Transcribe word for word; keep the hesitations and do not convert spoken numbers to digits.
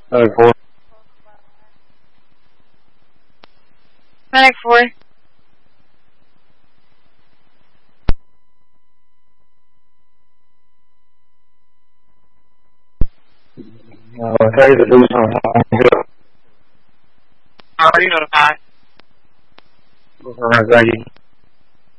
Medic four. Medic four. Uh, tell you to do something. Already notified. Alright, thank you.